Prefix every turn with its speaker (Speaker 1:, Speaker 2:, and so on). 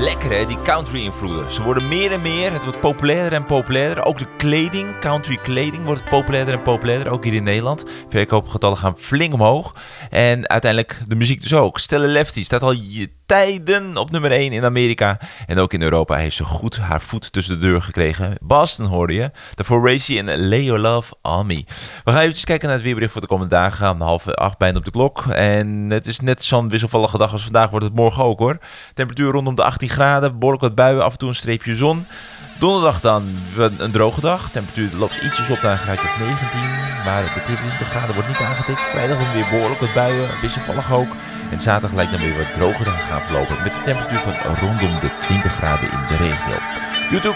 Speaker 1: Lekker hè, die country invloeden. Ze worden meer en meer, het wordt populairder en populairder. Ook de kleding, country kleding wordt populairder en populairder. Ook hier in Nederland. Verkoopgetallen gaan flink omhoog. En uiteindelijk de muziek dus ook. Stella Lefty staat al tijden op nummer 1 in Amerika. En ook in Europa heeft ze goed haar voet tussen de deur gekregen. Boston hoorde je. Daarvoor Racy en Lay Your Love On Me. We gaan eventjes kijken naar het weerbericht voor de komende dagen. Om 7:30 bijna op de klok. En het is net zo'n wisselvallige dag als vandaag. Wordt het morgen ook hoor. Temperatuur rondom de 18 graden. Behoorlijk wat buien. Af en toe een streepje zon. Donderdag dan een droge dag. Temperatuur loopt ietsjes op naar een graadje of 19. Maar de 20 graden wordt niet aangetikt. Vrijdag dan weer behoorlijk wat buien. Wisselvallig ook. En zaterdag lijkt dan weer wat droger te gaan verlopen. Met de temperatuur van rondom de 20 graden in de regio. YouTube